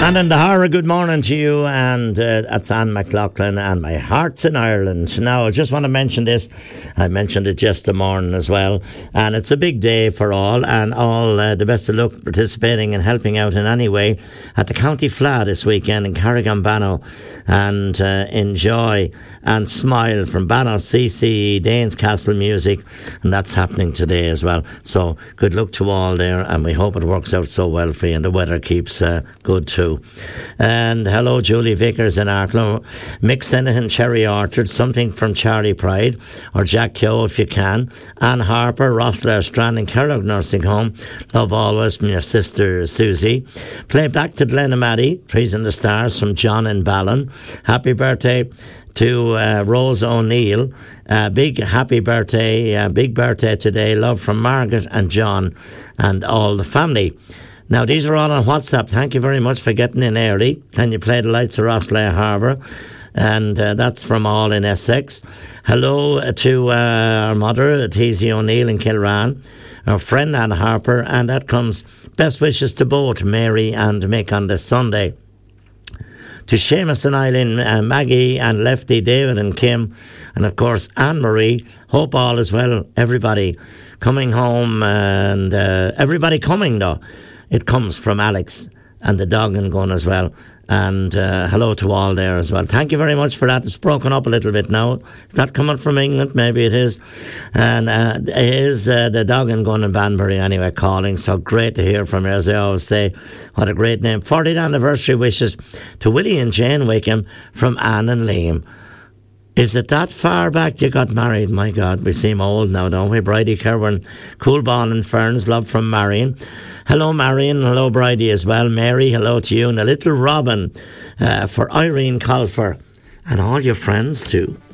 And in the horror, good morning to you, and that's Anne McLaughlin and My Heart's in Ireland. Now, I just want to mention this. I mentioned it just this morning as well, and it's a big day for all, and all the best of luck participating and helping out in any way at the County Fleadh this weekend in Carrigan-Banno, and enjoy and smile from Banno CCE, Danes Castle Music, and that's happening today as well. So good luck to all there, and we hope it works out so well for you, and the weather keeps good too. And hello, Julie Vickers in Arklow, Mick Senahan, Cherry Orchard, something from Charlie Pride, or Jack Keogh if you can, Anne Harper, Rossler Strand and Kerrog Nursing Home, love always from your sister Susie. Play back to Glenna Maddie, Trees and the Stars from John in Ballon. Happy birthday to Rose O'Neill. Big happy birthday, big birthday today. Love from Margaret and John and all the family. Now, these are all on WhatsApp. Thank you very much for getting in early. Can you play the lights of Rosslare Harbour? And that's from all in Essex. Hello to our mother, Teasy O'Neill in Kilran, our friend Anne Harper, and that comes best wishes to both Mary and Mick on this Sunday. To Seamus and Eileen, Maggie and Lefty, David and Kim, and of course Anne-Marie. Hope all is well, everybody coming home, and everybody coming though. It comes from Alex and the dog and gun as well. And hello to all there as well. Thank you very much for that. It's broken up a little bit now. It's not coming from England. Maybe it is. And it is the dog and gun in Banbury anyway calling. So great to hear from you. As I always say, what a great name. 40th anniversary wishes to Willie and Jane Wickham from Anne and Liam. Is it that far back you got married? My God, we seem old now, don't we? Bridie Kerwin, Coolbawn and Ferns, love from Marion. Hello, Marion. Hello, Bridie as well. Mary, hello to you. And a little Robin for Irene Colfer and all your friends too.